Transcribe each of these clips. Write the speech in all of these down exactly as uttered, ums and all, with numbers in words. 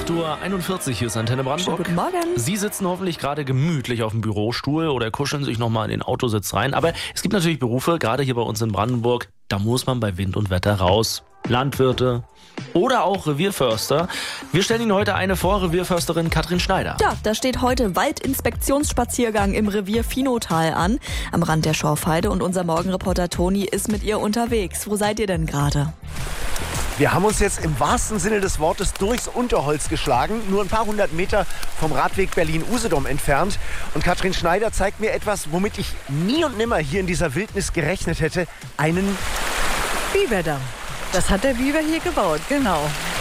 acht Uhr einundvierzig, hier ist Antenne Brandenburg. Guten Morgen. Sie sitzen hoffentlich gerade gemütlich auf dem Bürostuhl oder kuscheln sich nochmal in den Autositz rein. Aber es gibt natürlich Berufe, gerade hier bei uns in Brandenburg, da muss man bei Wind und Wetter raus. Landwirte oder auch Revierförster. Wir stellen Ihnen heute eine vor, Revierförsterin Katrin Schneider. Ja, da steht heute Waldinspektionsspaziergang im Revier Vinotal an, am Rand der Schorfheide. Und unser Morgenreporter Toni ist mit ihr unterwegs. Wo seid ihr denn gerade? Wir haben uns jetzt im wahrsten Sinne des Wortes durchs Unterholz geschlagen, nur ein paar hundert Meter vom Radweg Berlin-Usedom entfernt. Und Katrin Schneider zeigt mir etwas, womit ich nie und nimmer hier in dieser Wildnis gerechnet hätte. Einen Biberdamm. Das hat der Biber hier gebaut, genau.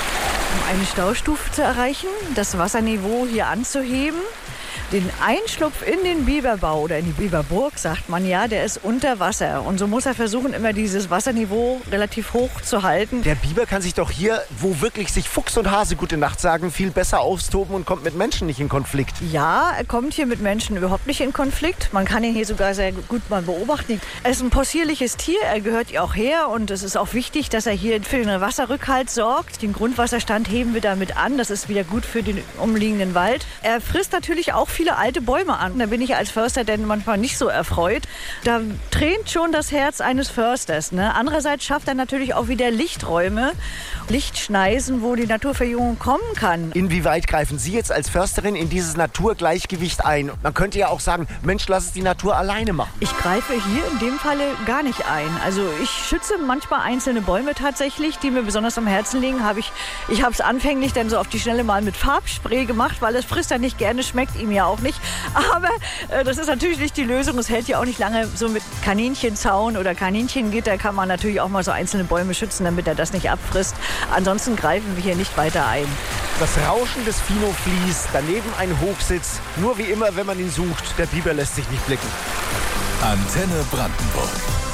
Um eine Staustufe zu erreichen, das Wasserniveau hier anzuheben. Den Einschlupf in den Biberbau oder in die Biberburg, sagt man ja, der ist unter Wasser. Und so muss er versuchen, immer dieses Wasserniveau relativ hoch zu halten. Der Biber kann sich doch hier, wo wirklich sich Fuchs und Hase gute Nacht sagen, viel besser austoben und kommt mit Menschen nicht in Konflikt. Ja, er kommt hier mit Menschen überhaupt nicht in Konflikt. Man kann ihn hier sogar sehr gut mal beobachten. Er ist ein possierliches Tier, er gehört ja auch her. Und es ist auch wichtig, dass er hier für den Wasserrückhalt sorgt. Den Grundwasserstand heben wir damit an. Das ist wieder gut für den umliegenden Wald. Er frisst natürlich auch viele alte Bäume an. Da bin ich als Förster denn manchmal nicht so erfreut. Da tränt schon das Herz eines Försters. Ne? Andererseits schafft er natürlich auch wieder Lichträume, Lichtschneisen, wo die Naturverjüngung kommen kann. Inwieweit greifen Sie jetzt als Försterin in dieses Naturgleichgewicht ein? Man könnte ja auch sagen, Mensch, lass es die Natur alleine machen. Ich greife hier in dem Falle gar nicht ein. Also ich schütze manchmal einzelne Bäume tatsächlich, die mir besonders am Herzen liegen. Hab ich ich habe es anfänglich dann so auf die Schnelle mal mit Farbspray gemacht, weil es frisst er nicht gerne, schmeckt ihm ja auch nicht. Aber äh, das ist natürlich nicht die Lösung. Es hält ja auch nicht lange. So mit Kaninchenzaun oder Kaninchengitter kann man natürlich auch mal so einzelne Bäume schützen, damit er das nicht abfrisst. Ansonsten greifen wir hier nicht weiter ein. Das Rauschen des Fino-Vlies, daneben ein Hochsitz. Nur wie immer, wenn man ihn sucht, der Biber lässt sich nicht blicken. Antenne Brandenburg.